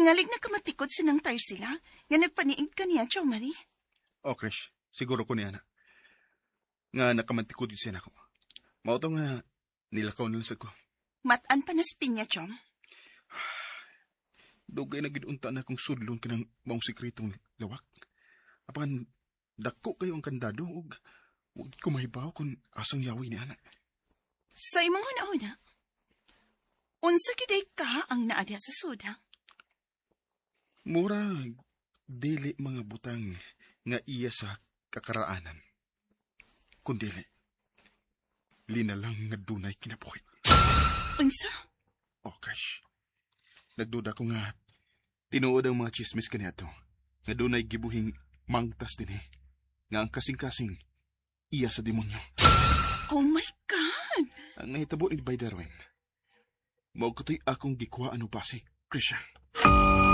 Tingalig na kamatikot sinang Tarsila, nga nagpaniig ka niya, Chow Marie. O, Krish, siguro ko niya na. Nga nakamantikod yun siya na ko. Mauto nga nilakaw nalasag ko. Matan pa nas pinya, Chom. Dugay na gidunta na kung sudlon ka ng maong sikretong lawak. Apan, dako kayo ang kandado, huwag ko mahibaw kung asang yawi ni anak. Sa imong una-una, unsa kiday ka ang naadya sa suda? Mura, dili mga butang nga iya sa kakaraanan. Kundili, linalang nga dunay kinabuhi. Unsa? Oh, Krish. Nagduda ko nga tinuod ang mga chismis kaniadto nga dunay gibuhing mangtas din nga ang kasing-kasing iya sa demonyo. Oh my God! Ang nahitabo ni Bay Darwin, mao katoy akong gikuhaan og base, Krisha.